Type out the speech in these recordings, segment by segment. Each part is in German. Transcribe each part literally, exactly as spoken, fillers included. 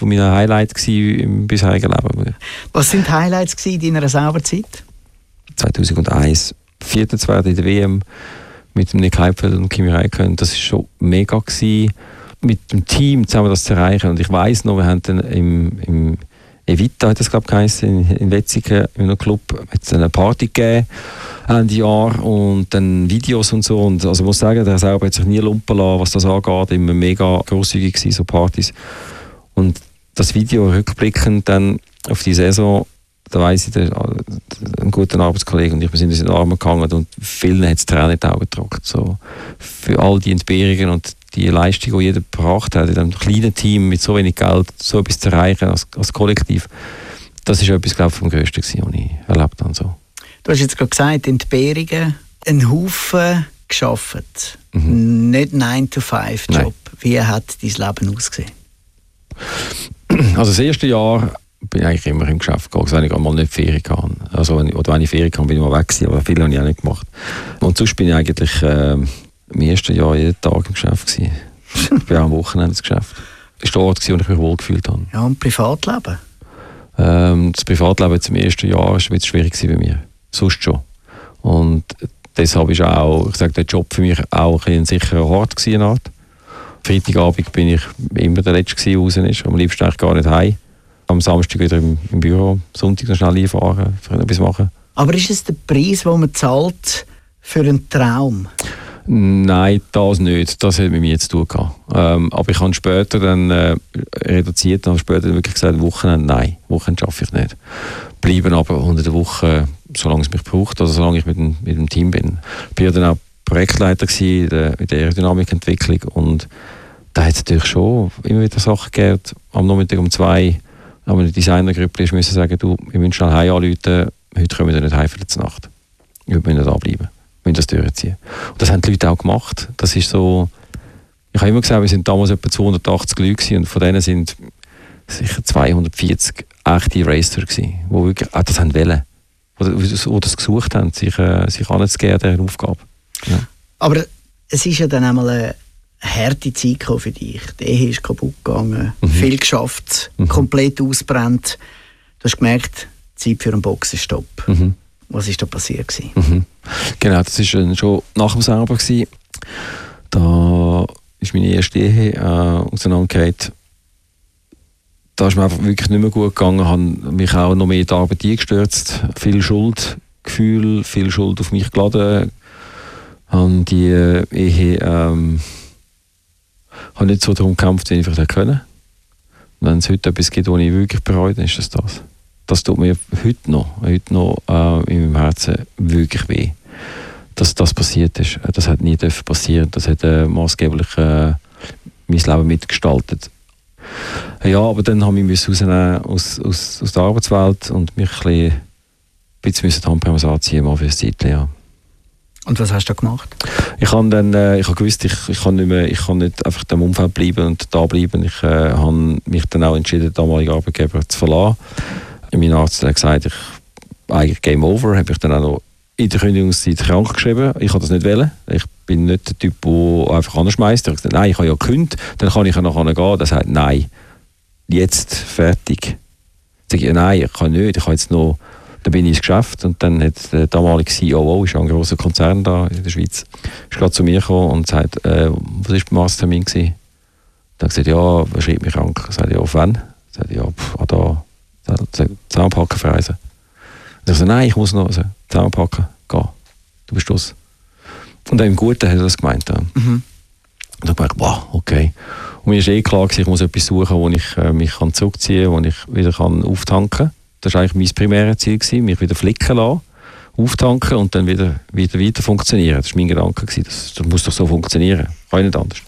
von meinen Highlights im bisherigen Leben. Was sind die Highlights in deiner Sauberzeit? zweitausendeins, vierter Zweiter in der W M mit dem Nick Heidfeld und Kimi Räikkönen. Das war schon mega gewesen, mit dem Team zusammen das zu erreichen. Und ich weiss noch, wir haben dann im, im Evita, hat das glaube ich geheißen, in, in Wetzikon, in einem Club, hat eine Party gegeben, Ende Jahr, und dann Videos und so. Und also ich muss sagen, der selber hat sich nie lumpen lassen, was das angeht, immer mega grosszügig gewesen, so Partys. Und das Video rückblickend dann auf die Saison, da weiss ich, der, ein guter Arbeitskollege und ich, wir sind uns in den Armen gehangen und vielen hat es Tränen in die Augen getrocknet. So, für all die Entbehrungen und die Leistung, die jeder gebracht hat, in einem kleinen Team mit so wenig Geld, so etwas zu erreichen als, als Kollektiv, das ist etwas, glaube ich, vom Größten gewesen, was ich erlebt habe. So. Du hast jetzt gerade gesagt, Entbehrungen, einen Haufen gearbeitet, mhm. nicht nine to five Job. Nein. Wie hat dein Leben ausgesehen? Also das erste Jahr bin ich eigentlich immer im Geschäft gegangen, wenn ich einmal nicht Ferien hatte. Also wenn ich, oder wenn ich Ferien hatte, bin ich mal weg gewesen, aber viel habe ich auch nicht gemacht. Und sonst bin ich eigentlich äh, im ersten Jahr jeden Tag im Geschäft gewesen. Ich bin auch am Wochenende ins Geschäft. Das war der Ort, wo ich mich wohl gefühlt habe. Ja, und Privatleben? Ähm, das Privatleben zum ersten Jahr war ein bisschen schwierig bei mir. Sonst schon. Und deshalb war auch, ich sage, der Job für mich auch ein, ein sicherer Ort gewesen, eine Art. Freitagabend bin ich immer der Letzte, der raus ist. Am liebsten eigentlich gar nicht heim. Am Samstag wieder im, im Büro, Sonntag noch schnell einfahren, für etwas machen. Aber ist es der Preis, den man zahlt für einen Traum? Nein, das nicht. Das hat mit mir zu tun gehabt. Ähm, aber ich habe später dann äh, reduziert und habe später wirklich gesagt, Wochenende, nein, Wochenende schaffe ich nicht. Bleiben aber unter der Woche, solange es mich braucht, also solange ich mit dem, mit dem Team bin. Ich war dann auch Projektleiter in der, in der Aerodynamikentwicklung und da hat es natürlich schon immer wieder Sachen gegeben. Am Nachmittag um zwei haben wir eine Designergruppe müssen sagen, du, wir müssen schnell heim anrufen, heute können wir nicht heim für die Nacht. Wir müssen da bleiben, wir müssen das durchziehen. Und das haben die Leute auch gemacht. Das ist so, ich habe immer gesagt, wir sind damals etwa zweihundertachtzig Leute gewesen, und von denen sind sicher zweihundertvierzig echte Racer gewesen, die wirklich auch das haben wollen, die das gesucht haben, sich, äh, sich anzugeben an dieser Aufgabe. Ja. Aber es ist ja dann einmal eine harte Zeit für dich. Die Ehe ist kaputt gegangen, mhm. viel geschafft, mhm. komplett ausgebrannt. Du hast gemerkt, Zeit für einen Boxenstopp. Mhm. Was ist da passiert? Mhm. Genau, das war schon nach dem Sauber. Da ist meine erste Ehe äh, auseinandergegangen. Da ist mir einfach wirklich nicht mehr gut gegangen. Ich habe mich auch noch mehr in die Arbeit eingestürzt. Viel Schuldgefühl, viel Schuld auf mich geladen. Habe die Ehe ähm, habe nicht so darum gekämpft, wie ich vielleicht können. Und wenn es heute etwas gibt, was ich wirklich bereue, dann ist das das. Das tut mir heute noch, heute noch äh, in meinem Herzen wirklich weh. Dass das passiert ist. Das hat nie passieren. Das hat äh, maßgeblich äh, mein Leben mitgestaltet. Ja, aber dann habe ich mich rausnehmen aus, aus, aus der Arbeitswelt und mich ein bisschen, ein bisschen die Handbremse anziehen, mal für ein Zeitchen, ja. Und was hast du gemacht? Ich habe dann, äh, ich habe gewusst, ich, ich kann nicht mehr, ich kann nicht einfach im Umfeld bleiben und da bleiben. Ich äh, habe mich dann auch entschieden, den damaligen Arbeitgeber zu verlassen. Mein Arzt hat gesagt, ich, eigentlich Game Over, habe ich dann auch noch in der Kündigungszeit krank geschrieben. Ich habe das nicht wollen. Ich bin nicht der Typ, der einfach anschmeißt. Ich habe gesagt, nein, ich habe ja gekündigt, dann kann ich ja nachher gehen. Er sagt, nein, jetzt fertig. Ich sage, nein, ich kann nicht, ich habe jetzt noch. Dann bin ich ins Geschäft und dann hat der damalige C O O, ist ein grosser Konzern da in der Schweiz, ist gerade zu mir gekommen und sagt, äh, was war beim Arzttermin gewesen? Dann hat er gesagt, ja, wer schreibt mich krank? Ich sagte, ja, auf wann? Ich sagte, ja, pff, ah, da, Zahnpacken verreisen. Und ich sagte, nein, ich muss noch also, Zahnpacken gehen. Du bist los. Und dann im Guten hat er das gemeint. Ja. Mhm. Und dann dachte ich, wow, okay. Und mir ist eh klar gewesen, ich muss etwas suchen, wo ich äh, mich kann zurückziehen kann, wo ich wieder kann auftanken kann. Das war eigentlich mein primäres Ziel, gewesen, mich wieder flicken lassen, auftanken und dann wieder, wieder weiter funktionieren. Das war mein Gedanke. Das, das muss doch so funktionieren. Kann nicht anders.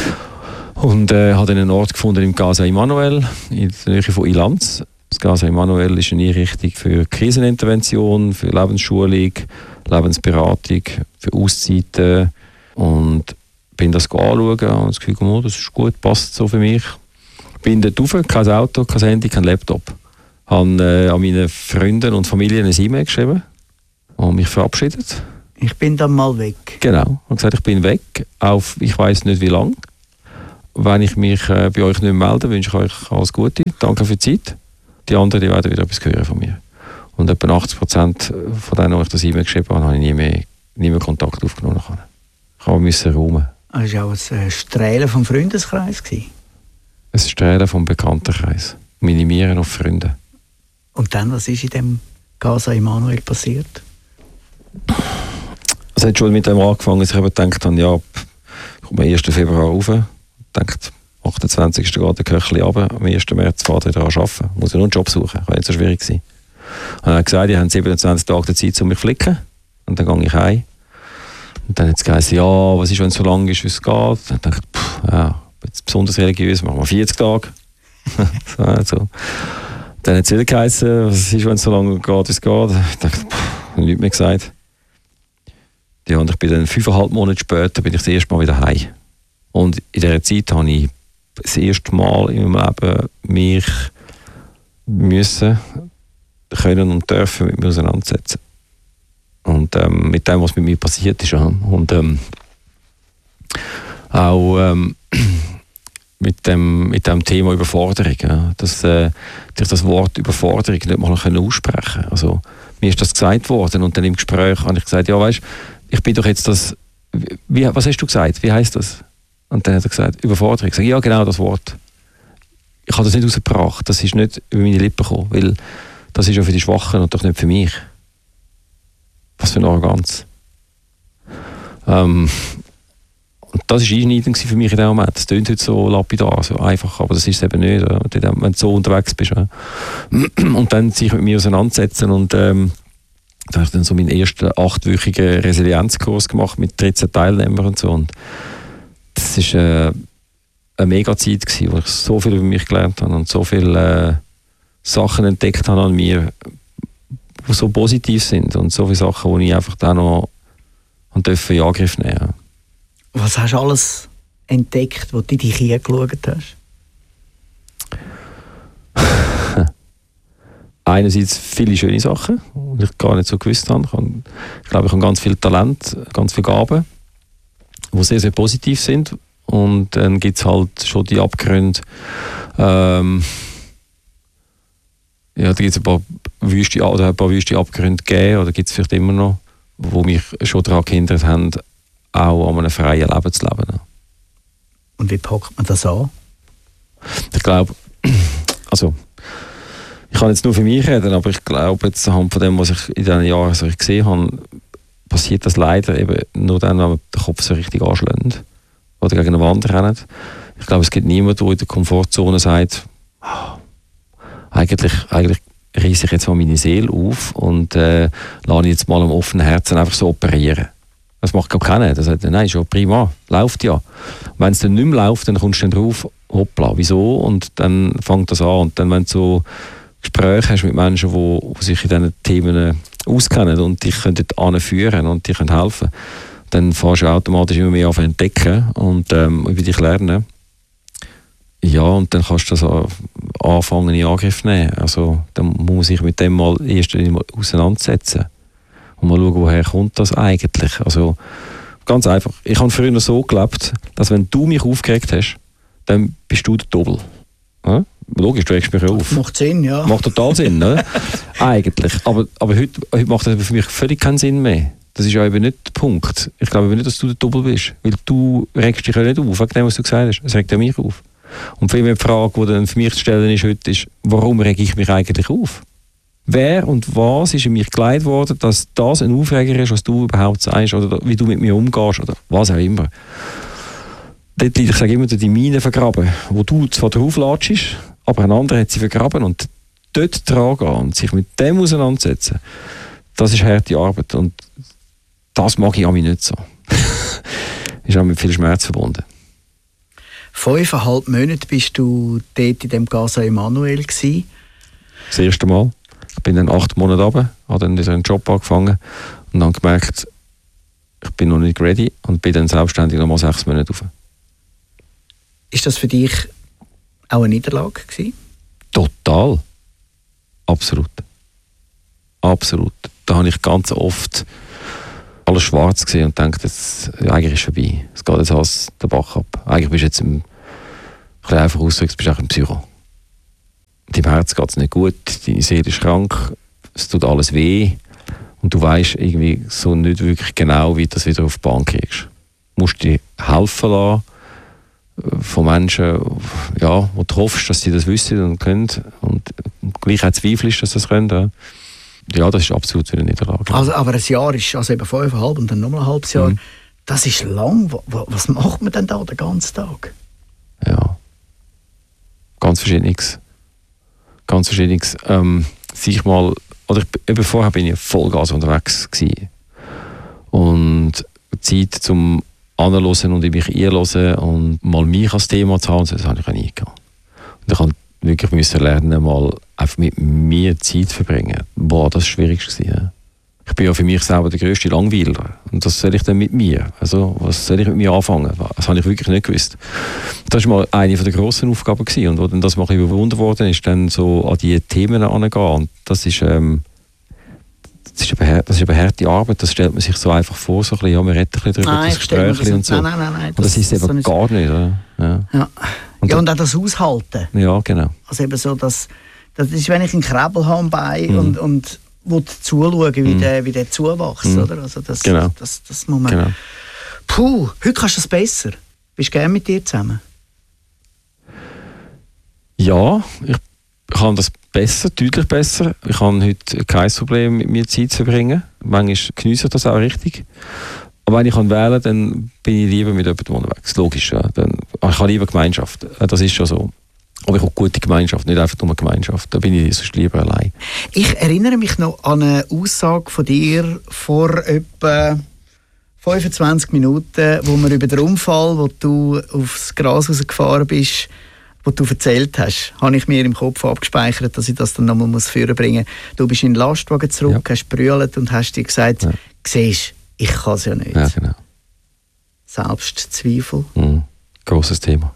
Und äh, habe dann einen Ort gefunden im Casa Emanuel, in der Nähe von Ilanz. Das Casa Emanuel ist eine Einrichtung für Krisenintervention, für Lebensschulung, Lebensberatung, für Auszeiten. Und bin das anschauen und das Gefühl, oh, das ist gut, passt so für mich. Bin dort rauf, kein Auto, kein Handy, kein Laptop. Habe äh, an meine Freunde und Familie eine E-Mail geschrieben und mich verabschiedet. Ich bin dann mal weg. Genau. Ich habe gesagt, ich bin weg, auf ich weiss nicht wie lange. wenn ich mich äh, bei euch nicht mehr melde, wünsche ich euch alles Gute. Danke für die Zeit. Die anderen die werden wieder etwas hören von mir. Und etwa achtzig Prozent von denen, die ich das E-Mail geschrieben habe, habe ich nie mehr, nie mehr Kontakt aufgenommen. Ich musste räumen. Das war auch ein Strahlen vom Freundeskreis. Ein Strahlen vom Bekanntenkreis. Minimieren auf Freunde. Und dann, was ist in dem Casa Emanuel passiert? Es hat schon mit dem angefangen, dass ich eben gedacht habe, ja, ich komme am ersten Februar rauf. Ich dachte, am achtundzwanzigsten geht der Köchli runter, am ersten März fährt er wieder an arbeiten. Muss ja nur einen Job suchen, kann nicht so schwierig sein. Und er hat gesagt, die haben siebenundzwanzig Tage Zeit, um mich zu flicken. Und dann gehe ich heim. Und dann hat es geheißen, ja, was ist, wenn es so lang ist, wie es geht? Und dann dachte ich, pff, ja, jetzt besonders religiös, machen wir vierzig Tage. so, also. Dann hat es wieder geheißen, was ist, wenn es so lange geht, wie es geht? Ich dachte, pff, nichts mehr gesagt. Ja, und ich bin dann fünfeinhalb Monate später bin ich das erste Mal wieder heim. Und in dieser Zeit habe ich das erste Mal in meinem Leben mich müssen, können und dürfen mit mir auseinandersetzen. Und ähm, mit dem, was mit mir passiert ist. Ja. Und ähm, auch ähm, mit, dem, mit dem Thema Überforderung. Ja. Dass äh, ich das Wort Überforderung nicht mal aussprechen konnte. Also, mir ist das gesagt worden und dann im Gespräch habe ich gesagt, ja weißt, ich bin doch jetzt das, wie, was hast du gesagt, wie heisst das? Und dann hat er gesagt, Überforderung. Ich sage, ja genau das Wort. Ich habe das nicht rausgebracht, das ist nicht über meine Lippen gekommen, weil das ist ja für die Schwachen und doch nicht für mich. Was für eine Arroganz. Ähm, und das war einschneidend für mich in dem Moment. Das klingt heute so lapidar, so einfach, aber das ist es eben nicht, wenn du so unterwegs bist. Und dann sich mit mir auseinandersetzen und ähm, da habe ich dann so meinen ersten achtwöchigen Resilienzkurs gemacht mit dreizehn Teilnehmern und so. Und das war äh, eine mega Zeit gewesen, wo ich so viel über mich gelernt habe und so viele äh, Sachen entdeckt habe an mir, die so positiv sind und so viele Sachen, die ich einfach dann noch in Angriff nehmen durfte. Was hast du alles entdeckt, wo du in dich hingeschaut hast? Einerseits viele schöne Sachen, die ich gar nicht so gewusst habe. Ich glaube, ich habe ganz viel Talent, ganz viele Gaben, die sehr, sehr positiv sind. Und dann gibt es halt schon die Abgründe. Ähm, ja, da gibt es ein paar wüste, oder ein paar wüste Abgründe gegeben, oder gibt es vielleicht immer noch, die mich schon daran gehindert haben, auch an einem freien Leben zu leben. Und wie packt man das an? Ich glaube, also ich kann jetzt nur für mich reden, aber ich glaube, jetzt anhand von dem, was ich in diesen Jahren so gesehen habe, passiert das leider eben nur dann, wenn man den Kopf so richtig anschlägt oder gegen eine Wand rennt. Ich glaube, es gibt niemanden, der in der Komfortzone sagt, oh, eigentlich, eigentlich reisse ich jetzt mal meine Seele auf und äh, lasse jetzt mal am offenen Herzen einfach so operieren. Das macht gar keiner. Das sagt, nein, ist ja prima, läuft ja. Wenn es dann nicht mehr läuft, dann kommst du dann drauf, hoppla, wieso? Und dann fängt das an. Und dann, wenn du so Gespräche hast mit Menschen, die, die sich in diesen Themen auskennen und dich dort anführen und dich helfen können, dann fährst du automatisch immer mehr an entdecken und ähm, über dich lernen. Ja, und dann kannst du das anfangen in Angriff nehmen. Also, dann muss man sich mit dem mal erst einmal auseinandersetzen. Und mal schauen, woher kommt das eigentlich. Also, ganz einfach. Ich habe früher so gelebt, dass wenn du mich aufgeregt hast, dann bist du der Doppel. Ja? Logisch, du regst mich auf. Macht Sinn, ja. Macht total Sinn, ne? Eigentlich. Aber, aber heute, heute macht das für mich völlig keinen Sinn mehr. Das ist ja eben nicht der Punkt. Ich glaube nicht, dass du der Doppel bist. Weil du regst dich ja nicht auf, wegen dem, was du gesagt hast. Es regt ja mich auf. Und vielmehr die Frage, die dann für mich zu stellen ist heute, ist, warum rege ich mich eigentlich auf? Wer und was ist in mich geleitet worden, dass das ein Aufreger ist, was du überhaupt sagst, oder wie du mit mir umgehst, oder was auch immer. Dort liegt, ich sage immer, die Mine vergraben, wo du zwar drauf latschst, aber ein anderer hat sie vergraben und dort dran gehen und sich mit dem auseinandersetzen, das ist harte Arbeit und das mag ich an mich nicht so. Ist auch mit viel Schmerz verbunden. Fünfeinhalb Monate bist du dort in dem Casa Emanuel gsi. Das erste Mal. Ich bin dann acht Monate runter, habe dann wieder einen Job angefangen und dann gemerkt, ich bin noch nicht ready und bin dann selbstständig noch mal sechs Monate rauf. Ist das für dich auch eine Niederlage gewesen? Total. Absolut. Absolut. Da habe ich ganz oft alles schwarz gesehen und gedacht, jetzt, eigentlich ist es vorbei. Es geht jetzt alles den Bach ab. Eigentlich bist du jetzt im, bisschen einfach ausgedrückt, bist du auch ein Psycho. Deinem Herz geht es nicht gut, deine Seele ist krank, es tut alles weh und du weißt irgendwie so nicht wirklich genau, wie du das wieder auf die Bahn kriegst. Du musst dir helfen lassen von Menschen, ja, wo du hoffst, dass sie das wissen und können und gleich auch zweifelst, dass sie das können. Ja. Ja, das ist absolut wieder eine Niederlage. Also, aber ein Jahr ist, also eben fünfeinhalb und dann nochmal ein halbes Jahr, mhm. das ist lang. Was macht man denn da den ganzen Tag? Ja, ganz verschiedenes. Ganz verschiedenes. Ähm, sich mal, oder ich, eben vorher bin ich Vollgas unterwegs gewesen. Und Zeit zum Anhören und in mich einhören und mal mich als Thema zu haben, das habe ich auch nie gehabt. Und ich habe wirklich müssen lernen, mal einfach mit mir Zeit zu verbringen. Boah, das war schwierig gewesen. Ja. Ich bin ja für mich selber der grösste Langweiler. Und das soll ich dann mit mir? Also, was soll ich mit mir anfangen? Das habe ich wirklich nicht gewusst. Das war mal eine der grossen Aufgaben gewesen. Und wo dann das mal ein bisschen überwunden worden ist, dann so an diese Themen herangehen. Und das ist, ähm, das ist, eine, das ist eine harte Arbeit. Das stellt man sich so einfach vor, so ein bisschen, ja, man redet ein bisschen drüber, nein, das Gespräch und so. Nein, nein, nein, nein, und das, das ist es eben so gar nicht. Oder? Ja. Ja. Und, ja, und auch das Aushalten. Ja, genau. Also eben so, dass, das ist, wenn ich einen Krebel habe am Bein mhm. und, und will zuschauen, wie, mhm. der, wie der zuwächst. Mhm. Oder? Also das, genau. das, das muss man... Genau. Puh, heute kannst du das besser. Bist du gerne mit dir zusammen? Ja, ich kann das besser, deutlich besser. Ich habe heute kein Problem, mit mir Zeit zu verbringen. Manchmal geniesse ich das auch richtig. Aber wenn ich wählen kann, dann bin ich lieber mit jemandem unterwegs. Logisch, ja. Dann, ich habe lieber Gemeinschaft. Das ist schon so. Aber ich habe gute Gemeinschaft, nicht einfach nur eine Gemeinschaft. Da bin ich sonst lieber allein. Ich erinnere mich noch an eine Aussage von dir vor etwa fünfundzwanzig Minuten, wo wir über den Unfall, wo du aufs Gras rausgefahren bist, wo du erzählt hast, habe ich mir im Kopf abgespeichert, dass ich das dann nochmal fürbringen muss. Du bist in den Lastwagen zurück, ja. hast brüllt und hast dir gesagt, ja. siehst, ich kann es ja nicht. Ja, genau. Selbstzweifel. Mhm. Grosses Thema.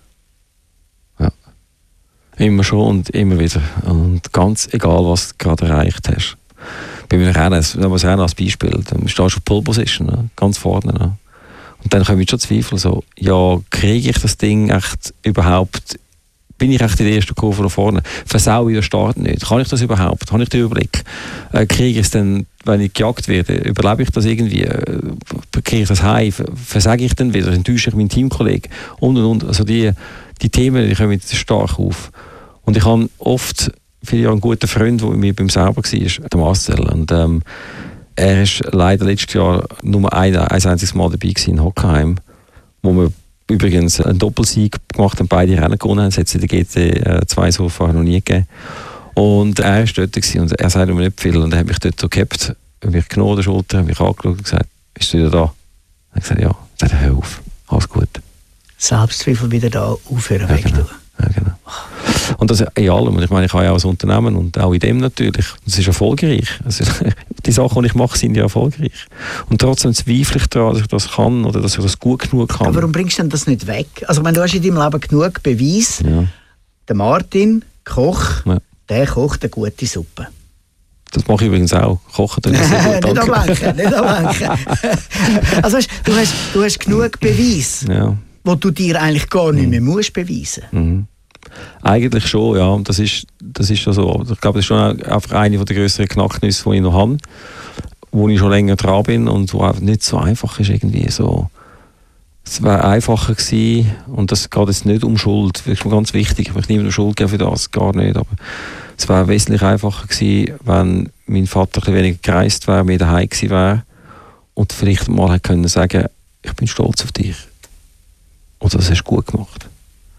Ja. Immer schon und immer wieder. Und ganz egal, was du gerade erreicht hast. Bei mir Rennen, nehmen wir das Rennen als Beispiel, dann stehst du auf Pole Position, ne? Ganz vorne. Ne? Und dann kommen schon Zweifel, so, ja, kriege ich das Ding echt überhaupt, bin ich echt in der ersten Kurve nach vorne, versaue ich den Start nicht, kann ich das überhaupt, habe ich den Überblick, äh, kriege ich es dann, wenn ich gejagt werde, überlebe ich das irgendwie, äh, kriege ich das heim, versage ich dann wieder, enttäusche ich meinen Teamkollegen und und und, also die, die Themen, die kommen jetzt stark auf. Und ich habe oft viele Jahre einen guten Freund, der mit mir beim Sauber war, der Marcel. Und, ähm, er war leider letztes Jahr nur ein, ein einziges Mal dabei in Hockenheim, wo wir übrigens einen Doppelsieg gemacht haben, beide Rennen gewonnen haben. Es hat es in der G T zwei so vorher noch nie gegeben. Und er war dort gewesen, und er sagte mir nicht viel. Und er hat mich dort so gehabt, mich genommen an der Schulter, mich angeschaut und gesagt, bist du wieder da? Ich habe gesagt, ja. Er sagt, hör auf, alles gut. Selbstzweifel wieder da, aufhören, ja, wegtun. Genau. Ja, genau. Und das in allem. Und ich meine, ich habe ja auch ein Unternehmen und auch in dem natürlich. Es ist erfolgreich. Also, die Sachen, die ich mache, sind ja erfolgreich. Und trotzdem zweifle ich daran, dass ich das kann oder dass ich das gut genug kann. Aber warum bringst du denn das nicht weg? Also, wenn du hast in deinem Leben genug Beweis, ja. Der Martin, Koch, ja. der kocht eine gute Suppe. Das mache ich übrigens auch. Kochen tue ich sehr gut. Nicht ablenken, nicht ablenken. Also, weißt, du, hast, du hast genug Beweis. Ja. Wo du dir eigentlich gar nicht mehr musst beweisen. Mhm. Eigentlich schon, ja. Das ist, das ist schon so. Ich glaube, das ist schon einfach eine der grösseren Knacknüsse, die ich noch habe, wo ich schon länger dran bin und wo einfach nicht so einfach ist irgendwie so. Es wäre einfacher gewesen, und das geht jetzt nicht um Schuld. Das ist mir ganz wichtig. Ich möchte niemandem Schuld geben für das, gar nicht. Aber es wäre wesentlich einfacher gewesen, wenn mein Vater ein bisschen weniger gereist wäre, mehr daheim gewesen wäre und vielleicht mal hätte können sagen, ich bin stolz auf dich. Oder das hast du gut gemacht.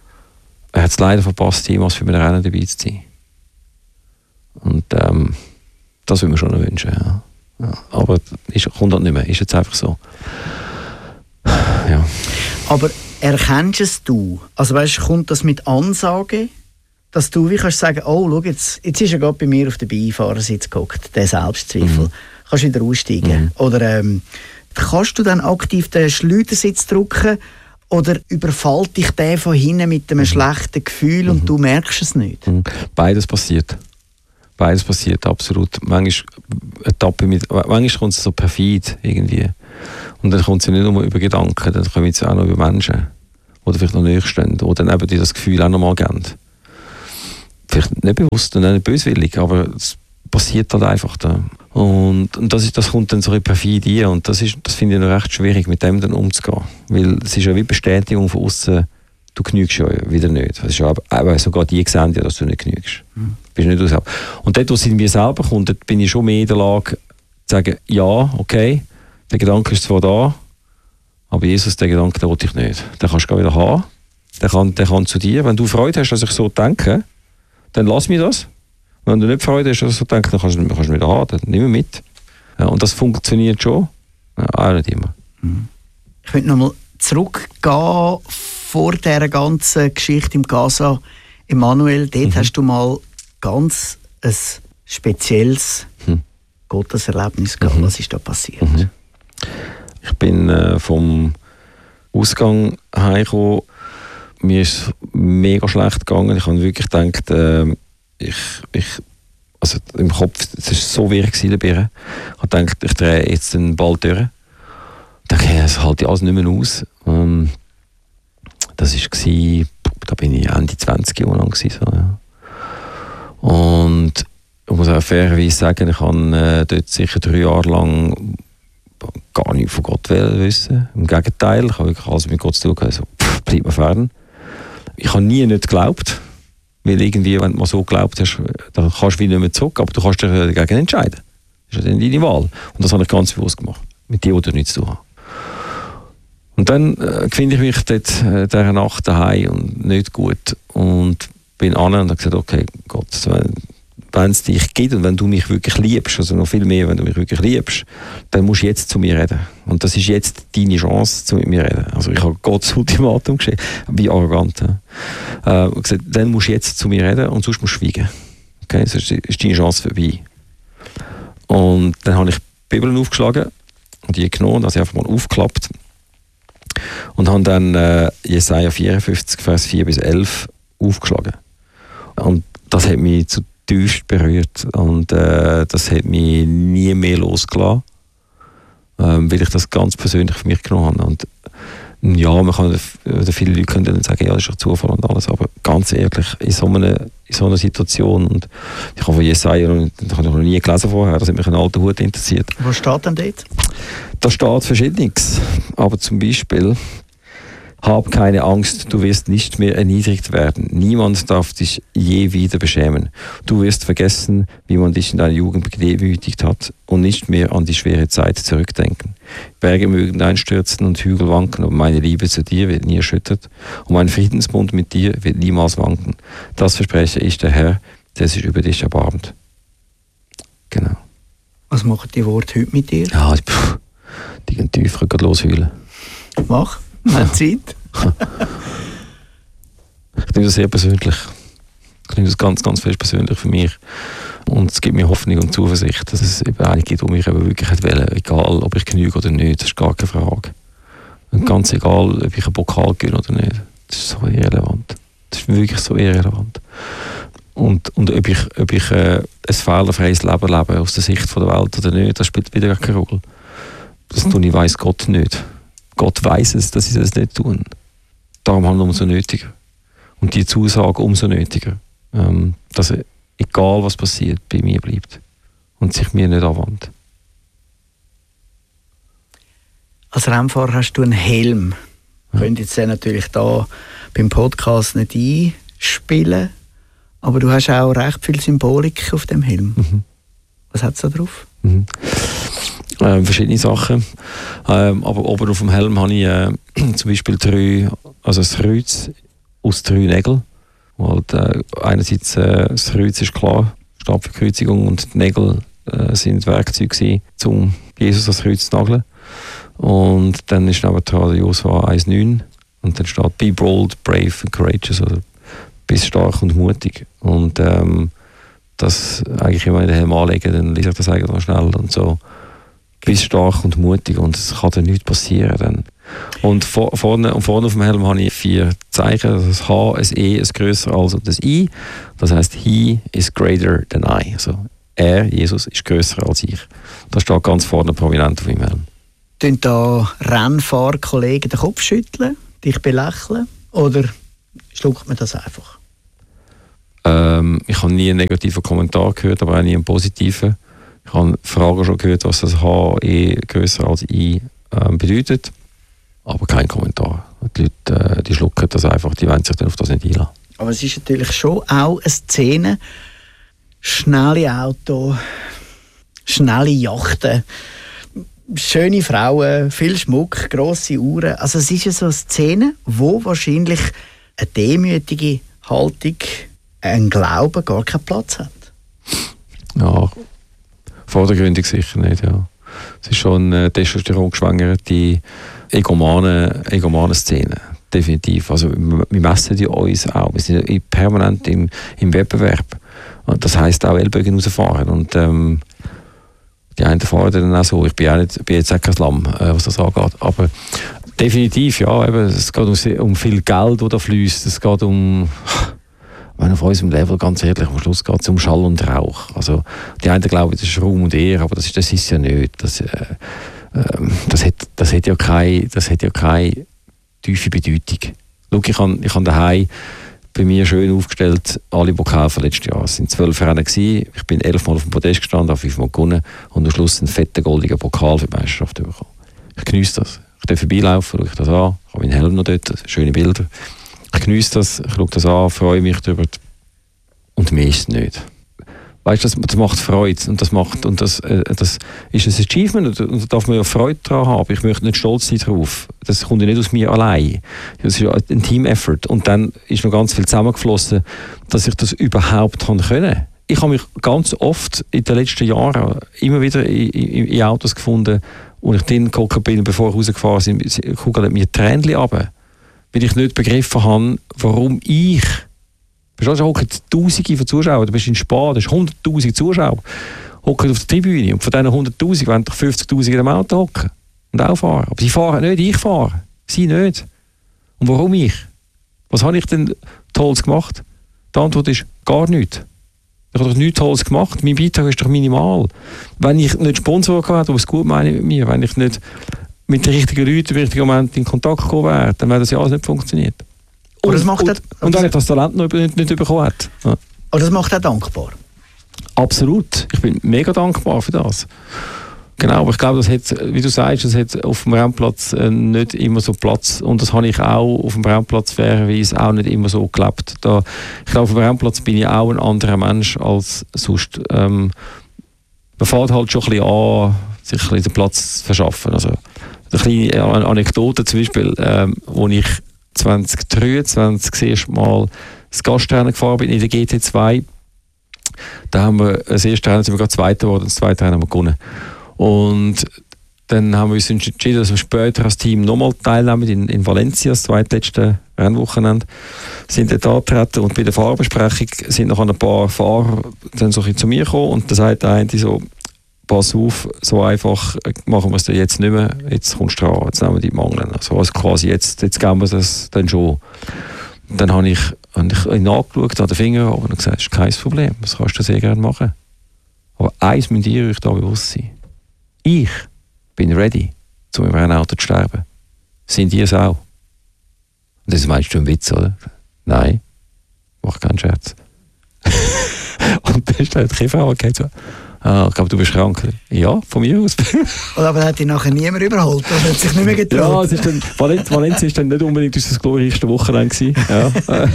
Er hat es leider verpasst, jemals für meine Rennen dabei zu sein. Und ähm, das würde man schon noch wünschen. Ja. Ja. Aber es kommt halt nicht mehr. Ist jetzt einfach so. Ja. Aber erkennst du, also weißt, kommt das mit Ansage, dass du wie kannst sagen, oh, schau, jetzt, jetzt ist er gerade bei mir auf der Beifahrersitz gehockt, der Selbstzweifel. Mhm. Kannst wieder aussteigen. Mhm. Oder ähm, kannst du dann aktiv den Schleudersitz drücken? Oder überfällt dich der von hinten mit einem mhm. schlechten Gefühl und mhm. du merkst es nicht? Mhm. Beides passiert. Beides passiert, absolut. Manchmal, Etappe mit, manchmal kommt es so perfid irgendwie. Und dann kommt es ja nicht nur über Gedanken, dann kommt es auch noch über Menschen, oder vielleicht noch näher stehen, die dann eben dir das Gefühl auch nochmal geben. Vielleicht nicht bewusst und nicht böswillig, aber es passiert halt einfach da. Und, und das, ist, das kommt dann so ein perfide rein und das, ist, das finde ich noch recht schwierig, mit dem dann umzugehen. Weil es ist ja wie Bestätigung von außen, du genügst ja wieder nicht. Das ist ja, aber sogar die sehen ja, dass du nicht genügst. Mhm. Bist nicht aus. Und dort, wo es in mir selber kommt, dort bin ich schon mehr in der Lage zu sagen, ja, okay, der Gedanke ist zwar da, aber Jesus, den Gedanken, den will ich nicht. Den kannst du wieder haben, der kann, der kann zu dir. Wenn du Freude hast, dass ich so denke, dann lass mir das. Wenn du nicht Freude hast, dass ich so denke, dann kannst du, kannst du wieder haben, dann nimm ihn mit. Ja, und das funktioniert schon, ja, auch nicht immer. Mhm. Ich will nochmal zurückgehen vor dieser ganzen Geschichte im Gaza. Emanuel, dort mhm. hast du mal ganz ein spezielles mhm. Gotteserlebnis gehabt. Mhm. Was ist da passiert? Mhm. Ich bin äh, vom Ausgang heimgekommen. Mir ist es mega schlecht gegangen. Ich habe wirklich gedacht, äh, ich, ich, also im Kopf, es war so wirr gewesen, der Birne. Ich habe gedacht, ich drehe jetzt den Ball durch. Ich dachte, hey, das halte ich alles nicht mehr aus. Ähm, das war, da bin ich Ende zwanzig Jahre lang gewesen, so, ja. Und ich muss auch fairerweise sagen, ich habe äh, dort sicher drei Jahre lang gar nichts von Gott wissen. Im Gegenteil, ich habe wirklich alles mit Gott zu tun gehabt. So, pff, bleib mir fern. Ich habe nie nicht geglaubt, weil irgendwie, wenn du mal so geglaubt hast, dann kannst du wieder nicht mehr zurück, aber du kannst dich dagegen entscheiden. Das ist ja dann deine Wahl. Und das habe ich ganz bewusst gemacht. Mit dir, die nichts zu tun haben. Und dann äh, finde ich mich dort äh, dieser Nacht daheim und nicht gut. Und bin an und habe gesagt, okay, Gott, wenn es dich gibt und wenn du mich wirklich liebst, also noch viel mehr, wenn du mich wirklich liebst, dann musst du jetzt zu mir reden. Und das ist jetzt deine Chance, zu mit mir reden. Also ich habe Gott das Ultimatum geschrieben, wie arrogant. Ja. Äh, gesagt, dann musst du jetzt zu mir reden und sonst musst du schweigen. Okay, sonst ist deine Chance vorbei. Und dann habe ich die Bibel aufgeschlagen und die genommen, also einfach mal aufgeklappt und habe dann äh, Jesaja vierundfünfzig, Vers vier bis elf aufgeschlagen. Und das hat mich zutiefst berührt und äh, das hat mich nie mehr losgelassen, ähm, weil ich das ganz persönlich für mich genommen habe. Und ja, man kann, oder viele Leute können dann sagen, ja, das ist doch Zufall und alles, aber ganz ehrlich, in so einer, in so einer Situation, und ich habe von Jesaja das habe ich noch nie gelesen vorher, das hat mich ein alter Hut interessiert. Was steht denn dort? Da steht Verschiedenes, aber zum Beispiel: Hab keine Angst, du wirst nicht mehr erniedrigt werden. Niemand darf dich je wieder beschämen. Du wirst vergessen, wie man dich in deiner Jugend gedemütigt hat und nicht mehr an die schwere Zeit zurückdenken. Berge mögen einstürzen und Hügel wanken, aber meine Liebe zu dir wird nie erschüttert und mein Friedensbund mit dir wird niemals wanken. Das verspreche ich, der Herr, der sich über dich erbarmt. Genau. Was machen die Worte heute mit dir? Ja, pff, die gehen tiefer, gerade losheulen. Mach. Hat Zeit? Ich nehme das sehr persönlich. Ich nehme das ganz, ganz fest persönlich für mich. Und es gibt mir Hoffnung und Zuversicht, dass es eben einen gibt, der mich eben wirklich wollte, egal ob ich genüge oder nicht. Das ist gar keine Frage. Und ganz egal, ob ich einen Pokal gewinne oder nicht. Das ist so irrelevant. Das ist wirklich so irrelevant. Und, und ob ich, ob ich äh, ein fehlerfreies Leben lebe aus der Sicht von der Welt oder nicht, das spielt wieder keine Rolle. Das tue ich, weiss Gott nicht. Gott weiss es, dass sie das nicht tun. Darum haben wir umso nötiger. Und die Zusage umso nötiger. Ähm, dass er, egal was passiert, bei mir bleibt. Und sich mir nicht anwandt. Als Rennfahrer hast du einen Helm. Ja. Könnt jetzt den natürlich da beim Podcast nicht einspielen. Aber du hast auch recht viel Symbolik auf dem Helm. Mhm. Was hat es da drauf? Mhm. Äh, verschiedene Sachen. Ähm, aber oben auf dem Helm habe ich äh, zum Beispiel drei, also ein Kreuz aus drei Nägeln. Halt, äh, einerseits äh, das Kreuz ist klar, steht für Kreuzigung, und die Nägel äh, sind Werkzeuge gewesen, um Jesus das Kreuz zu nageln. Und dann ist nebendran der Josua eins neun und dann steht Be bold, brave and courageous, oder bist stark und mutig. Und ähm, das eigentlich immer in den Helm anlegen, dann lese ich das eigentlich noch schnell und so. Bist stark und mutig und es kann dir nichts passieren. Dann. Und vor, vorne, und vorne auf dem Helm habe ich vier Zeichen, das H, ein E, ein grösser als und das I. Das heisst, He is greater than I. Also er, Jesus, ist grösser als ich. Das steht ganz vorne prominent auf meinem Helm. Tun da Rennfahrerkollegen den Kopf schütteln, dich belächeln? Oder schluckt man das einfach? Ähm, ich habe nie einen negativen Kommentar gehört, aber auch nie einen positiven. Ich habe Fragen schon gehört, was das H E grösser als I ähm, bedeutet. Aber kein Kommentar. Die Leute äh, die schlucken das einfach, die wollen sich dann auf das nicht einlassen. Aber es ist natürlich schon auch eine Szene. Schnelle Autos, schnelle Yachten, schöne Frauen, viel Schmuck, grosse Uhren. Also es ist ja so eine Szene, wo wahrscheinlich eine demütige Haltung, ein Glauben gar keinen Platz hat. Ja, vordergründig sicher nicht, ja. Es ist schon eine testosterongeschwängerte, egomane, egomane Szene. Definitiv. Also, wir messen ja uns auch. Wir sind ja permanent im, im Wettbewerb. Und das heisst auch Ellbogen rausfahren. Und ähm, die einen fahren dann auch so. Ich bin, auch nicht, bin jetzt auch kein Lamm, äh, was das angeht. Aber definitiv, ja. Eben, es geht um, um viel Geld, das da fließt. Es geht um... Wenn auf unserem Level, ganz ehrlich, am Schluss geht es um Schall und Rauch. Also, die einen glauben, das ist Ruhm und Ehre, aber das ist, das ist ja nicht. Das, äh, äh, das, hat, das, hat ja keine, das hat ja keine tiefe Bedeutung. Schau, ich habe ich hab daheim bei mir schön aufgestellt, alle Pokale von letztes Jahr. Es waren zwölf Rennen gewesen. Ich bin elfmal auf dem Podest gestanden, habe fünfmal gewonnen und am Schluss einen fetten goldigen Pokal für die Meisterschaft bekommen. Ich geniesse das. Ich darf vorbeilaufen, schaue ich das an, ich habe meinen Helm noch dort, schöne Bilder. Ich geniesse das, ich schaue das an, freue mich darüber. Und mehr ist es nicht. Weißt du, das, das macht Freude und das, macht, und das, äh, das ist ein Achievement und da darf man ja Freude daran haben. Ich möchte nicht stolz sein darauf. Das kommt ja nicht aus mir allein. Das ist ja ein Team-Effort. Und dann ist noch ganz viel zusammengeflossen, dass ich das überhaupt können konnte. Ich habe mich ganz oft in den letzten Jahren immer wieder in, in, in Autos gefunden, wo ich drin gekommen bin, bevor ich rausgefahren bin, kugeln mir Tränchen runter, weil ich nicht begriffen habe, warum ich... Da hocken Tausende von Zuschauern, du bist in Spa, da hast hunderttausend Zuschauer, hocken auf der Tribüne und von diesen hunderttausend wollen doch fünfzigtausend in dem Auto hocken und auch fahren. Aber sie fahren nicht, ich fahre. Sie nicht. Und warum ich? Was habe ich denn Tolles gemacht? Die Antwort ist gar nichts. Ich habe doch nichts Tolles gemacht. Mein Beitrag ist doch minimal. Wenn ich nicht Sponsor gehabt hätte, die es gut meinen mit mir, wenn ich nicht mit den richtigen Leuten im richtigen Moment in Kontakt gekommen wäre, dann wäre das ja alles nicht funktioniert. Und, das macht und, und wenn ich das Talent noch nicht, nicht bekommen habe. Ja. Aber das macht auch dankbar? Absolut. Ich bin mega dankbar für das. Genau, aber ich glaube, das hat, wie du sagst, das hat auf dem Rennplatz äh, nicht immer so Platz. Und das habe ich auch auf dem Rennplatz fairerweise auch nicht immer so gelebt. Da, ich glaube, auf dem Rennplatz bin ich auch ein anderer Mensch als sonst. Ähm, man fährt halt schon ein bisschen an, sich ein bisschen den Platz zu verschaffen. Also, eine kleine Anekdote zum Beispiel, ähm, wo ich zwanzig dreiundzwanzig das erste Mal das Gastrennen gefahren bin in der G T zwei. Da haben wir das erste Rennen sind wir gerade Zweiter geworden, das zweite Rennen haben wir gewonnen. Und dann haben wir uns entschieden, dass wir später als Team nochmal teilnehmen in, in Valencia, das zweitletzte Rennwochenende. Sind dort angetreten und bei der Fahrerbesprechung sind noch ein paar Fahrer dann so ein bisschen zu mir gekommen und da sagt der eine so, pass auf, so einfach machen wir es jetzt nicht mehr, jetzt kommst du dran, jetzt nehmen wir die Mangel. Also, also quasi jetzt, jetzt geben wir das dann schon. Und dann habe ich, hab ich ihn angeschaut, an den Finger und gesagt, das ist kein Problem, das kannst du sehr gerne machen. Aber eins müsst ihr euch da bewusst sein. Ich bin ready, um im Rennauto zu sterben. Sind ihr es auch? Und das meinst du ein Witz, oder? Nein, mach keinen Scherz. Und dann ist die Frau so, ah, ich glaube, du bist krank. Ja, von mir aus. Aber hat dich nachher niemand überholt oder hat sich nicht mehr getraut? Ja, es ist dann, Valenz, Valencia war dann nicht unbedingt unser glorreichste Wochenende. Ja.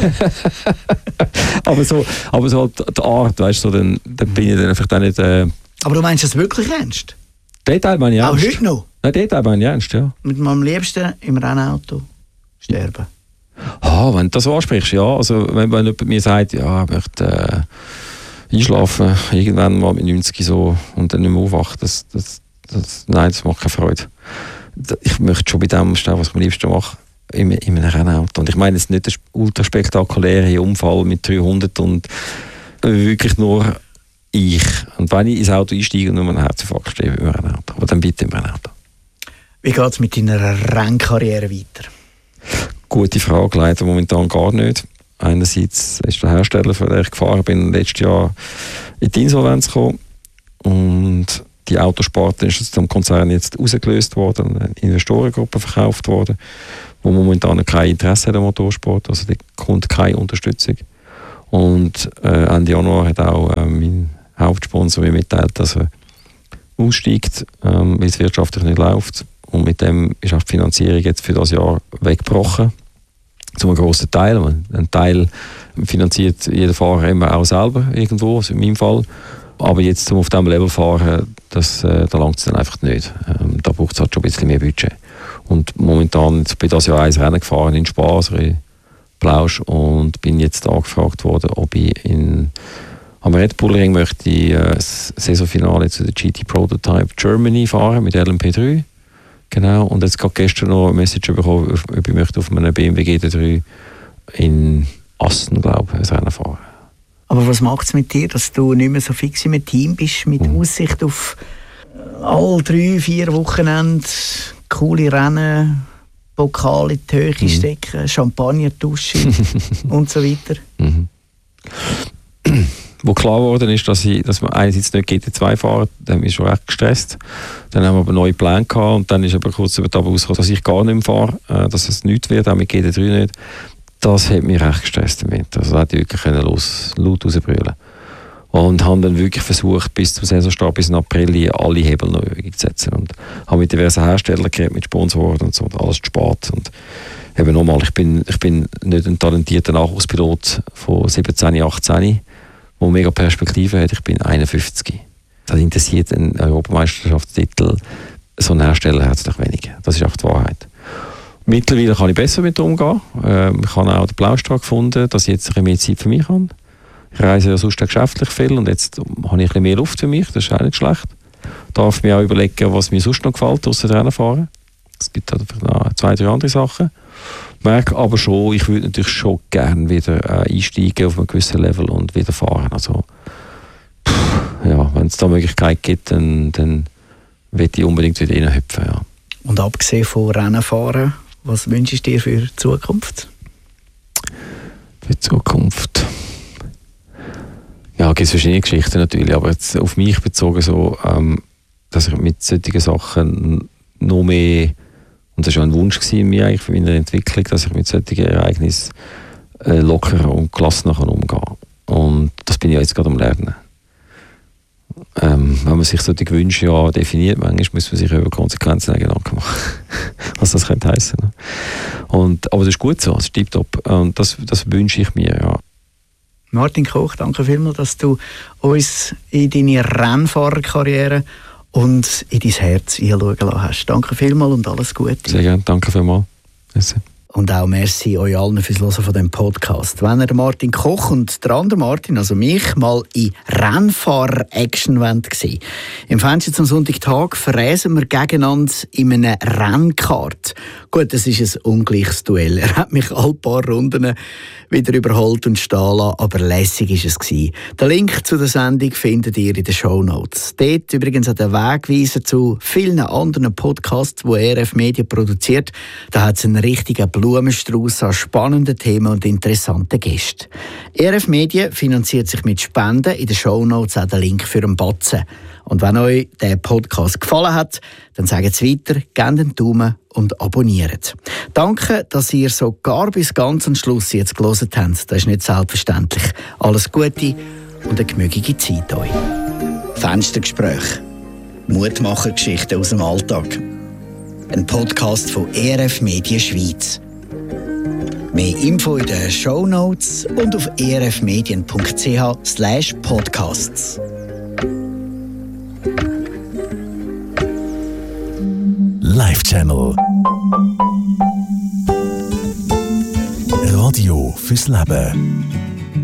aber, so, aber so die Art, weißt du, so, dann, dann bin ich dann einfach dann nicht... Äh, aber du meinst das wirklich ernst? Den Teil meine ich ernst. Auch heute noch? Nein, den Teil meine ich ernst, ja. Mit meinem Liebsten im Rennauto sterben? Ah, wenn du das ansprichst, ja. Also, wenn, wenn jemand mir sagt, ja, ich möchte... Äh, einschlafen, irgendwann mal mit neunzig so und dann nicht mehr aufwachen, das, das, das, nein, das macht keine Freude. Ich möchte schon bei dem stehen, was ich am liebsten mache, in, in einem Rennauto. Und ich meine jetzt nicht einen ultraspektakulären Unfall mit dreihundert und wirklich nur ich. Und wenn ich ins Auto einsteige und nur einen Herzinfarkt stehe im Rennauto. Aber dann bitte im Rennauto. Wie geht es mit deiner Rennkarriere weiter? Gute Frage, leider momentan gar nicht. Einerseits ist der Hersteller, für den ich gefahren bin, letztes Jahr in die Insolvenz gekommen. Und die Autosparte ist zum Konzern jetzt rausgelöst worden, eine Investorengruppe verkauft worden. wo momentan kein Interesse hat am Motorsport, also da kommt keine Unterstützung. Und äh, Ende Januar hat auch äh, mein Hauptsponsor mir mitteilt, dass er aussteigt, ähm, weil es wirtschaftlich nicht läuft. Und mit dem ist auch die Finanzierung jetzt für das Jahr weggebrochen. Zu einem grossen Teil. Ein Teil finanziert jeder Fahrer immer auch selber irgendwo, also in meinem Fall. Aber jetzt zum auf diesem Level fahren, das, äh, da langt es dann einfach nicht. Ähm, da braucht es halt schon ein bisschen mehr Budget. Und momentan jetzt bin ich das Jahr eins Rennen gefahren in Spa, also in Plausch, und bin jetzt angefragt worden, ob ich in, am Red Bull Ring möchte ich, äh, das Saisonfinale zu der G T Prototype Germany fahren mit L M P drei. Genau, und jetzt gerade gestern noch eine Message bekommen, ob ich möchte auf einem B M W G T drei in Assen, glaube ich, ein Rennen fahren. Aber was macht es mit dir, dass du nicht mehr so fix im Team bist, mit mhm. Aussicht auf alle drei, vier Wochenende coole Rennen, Pokal in die Höhe mhm. stecken, Champagner duschen und so weiter? Mhm. Wo klar geworden ist, dass, ich, dass wir einerseits nicht G T zwei fahren, dann haben wir schon recht gestresst. Dann haben wir aber neue Pläne gehabt und dann ist aber kurz über dabei rausgekommen, dass ich gar nicht mehr fahre, äh, dass es nichts wird, auch mit G T drei nicht. Das hat mich recht gestresst damit. Also da hätte ich wirklich los, laut rausbrüllen. Und habe dann wirklich versucht, bis zum Saisonstart, bis in April, alle Hebel neu zu setzen. Und habe mit diversen Herstellern geredet, mit Sponsoren und so, und alles zu spät. Und eben nochmal, ich bin, ich bin nicht ein talentierter Nachwuchspilot von siebzehn, achtzehn, der mega Perspektive hat. Ich bin einundfünfzig. Das interessiert einen Europameisterschaftstitel so einen Hersteller herzlich wenig. Das ist auch die Wahrheit. Mittlerweile kann ich besser mit umgehen. Ähm, ich habe auch den Blaustrahl gefunden, dass ich jetzt ein bisschen mehr Zeit für mich habe. Ich reise ja sonst geschäftlich viel und jetzt habe ich ein bisschen mehr Luft für mich, das ist auch nicht schlecht. Ich darf mir auch überlegen, was mir sonst noch gefällt, außer Rennen fahren. Es gibt halt noch zwei, drei andere Sachen. Ich merke aber schon, ich würde natürlich schon gerne wieder äh, einsteigen auf einem gewissen Level und wieder fahren. Also, pff, ja, wenn es da Möglichkeit gibt, dann, dann will ich unbedingt wieder reinhüpfen. Ja. Und abgesehen von Rennen fahren, was wünschst du dir für die Zukunft? Für die Zukunft? Ja, es gibt verschiedene Geschichten natürlich, aber jetzt auf mich bezogen so, ähm, dass ich mit solchen Sachen noch mehr, und das war ein Wunsch in mir eigentlich für meine Entwicklung, dass ich mit solchen Ereignissen äh, lockerer und gelassener umgehen kann. Und das bin ich jetzt gerade am Lernen. Ähm, wenn man sich solche Wünsche ja definiert, manchmal muss man sich über Konsequenzen Gedanken machen, was das könnte heissen. Ne? Und, aber das ist gut so, das ist tipptopp. Und das, das wünsche ich mir, ja. Martin Koch, danke vielmals, dass du uns in deine Rennfahrerkarriere und in dein Herz einschauen lassen hast. Danke vielmals und alles Gute. Sehr gerne, danke vielmals. Merci. Und auch merci euch allen fürs Hören von diesem Podcast. Wenn ihr Martin Koch und der andere Martin, also mich, mal in Rennfahrer-Action sehen. Im Fernsehen zum Sonntagtag verräsen wir gegeneinander in einem Rennkart. Gut, das ist ein ungleiches Duell. Er hat mich alle paar Runden wieder überholt und stehen lassen, aber lässig war es. Den Link zu der Sendung findet ihr in den Shownotes. Dort übrigens auch der Wegweiser zu vielen anderen Podcasts, die E R F Media produziert. Da hat es einen richtigen Blumenstrauß an spannenden Themen und interessanten Gästen. E R F Media finanziert sich mit Spenden. In den Shownotes auch den Link für einen Batzen. Und wenn euch der Podcast gefallen hat, dann sagt es weiter, gebt einen Daumen und abonniert. Danke, dass ihr sogar bis ganz am Schluss jetzt gelesen habt. Das ist nicht selbstverständlich. Alles Gute und eine gemütliche Zeit euch. Fenstergespräch. Mutmacher-Geschichten aus dem Alltag. Ein Podcast von E R F Media Schweiz. Mehr Info in den Shownotes und auf e r f medien punkt c h slash podcasts. Live Channel. Radio fürs Leben.